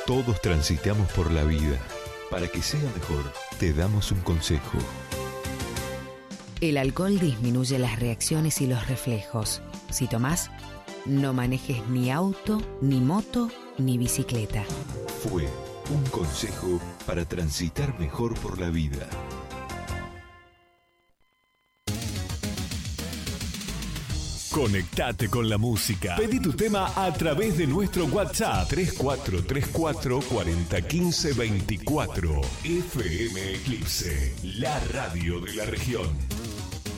Todos transitamos por la vida. Para que sea mejor, te damos un consejo. El alcohol disminuye las reacciones y los reflejos. Si tomás, no manejes ni auto, ni moto, ni bicicleta. Fue un consejo para transitar mejor por la vida. Conectate con la música. Pedí tu tema a través de nuestro WhatsApp 3434 4015 24. FM Eclipse, la radio de la región.